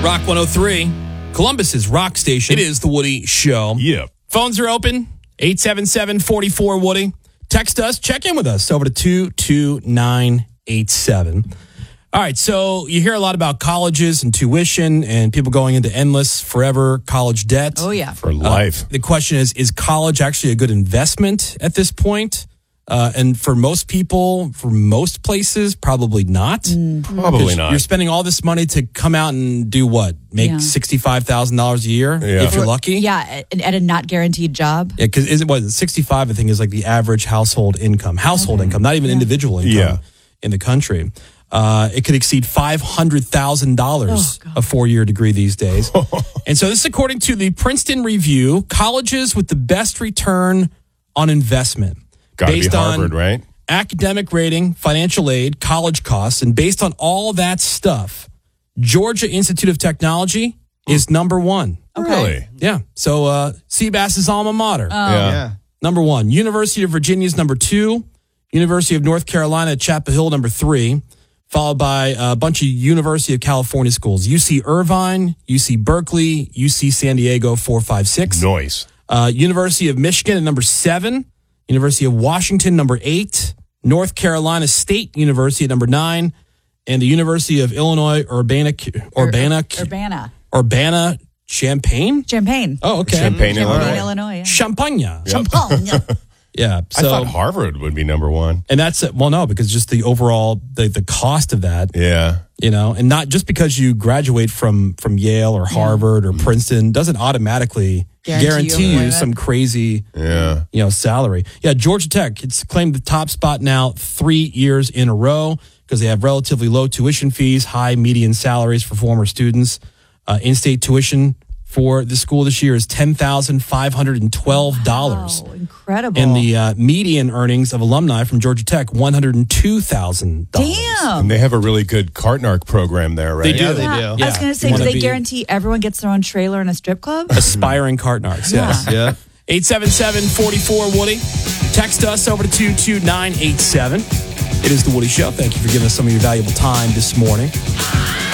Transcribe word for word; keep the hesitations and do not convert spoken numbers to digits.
Rock one oh three, Columbus's rock station. It is the Woody Show. Yep. Phones are open, eight seven seven, four four, Woody. Text us, check in with us over to two two nine eight seven. All right, so you hear a lot about colleges and tuition and people going into endless, forever college debt. Oh, yeah. For life. Uh, the question is, is college actually a good investment at this point? Uh, and for most people, for most places, probably not. Mm-hmm. Probably not. You're spending all this money to come out and do what? Make Yeah. sixty-five thousand dollars a year Yeah. if you're lucky? Yeah, at, at a not guaranteed job. Yeah, because is it was sixty-five? I think is like the average household income, household income, not even individual income Yeah. in the country. Uh, it could exceed five hundred thousand dollars Oh, God. a four-year degree these days. And so this is according to the Princeton Review, colleges with the best return on investment. Got to be based Harvard, on right? academic rating, financial aid, college costs, and based on all that stuff, Georgia Institute of Technology is number one. Okay. Really? Yeah. So uh, Seabass's alma mater, Yeah. number one. University of Virginia is number two. University of North Carolina at Chapel Hill, number three. Followed by a bunch of University of California schools. U C Irvine, U C Berkeley, U C San Diego, four, five, six. Noise. Uh, University of Michigan at number seven. University of Washington, number eight. North Carolina State University at number nine. And the University of Illinois, Urbana, Urbana, Urbana. Urbana, Champaign? Champagne. Oh, okay. Champaign, Champaign, Illinois. Illinois. Yeah. Champagne. Champagne. Yeah. I So, thought Harvard would be number one. and that's, well, no, because just the overall, the, the cost of that, Yeah. you know, and not just because you graduate from, from Yale or Harvard or Princeton doesn't automatically Guarantee guarantee, you you employment. some crazy, Yeah. you know, salary. Yeah, Georgia Tech, it's claimed the top spot now three years in a row because they have relatively low tuition fees, high median salaries for former students. Uh, in-state tuition for the school this year is ten thousand five hundred twelve dollars. Wow, incredible. And the uh, median earnings of alumni from Georgia Tech, one hundred two thousand dollars. Damn. And they have a really good Cartnark program there, right? They do. Yeah, they Yeah, do. I was Yeah. going to say, You do wanna they be- guarantee everyone gets their own trailer in a strip club? Aspiring Cartnarks, yes. Yeah. eight seven seven, four four, Woody. Text us over to two two nine eight seven. It is The Woody Show. Thank you for giving us some of your valuable time this morning.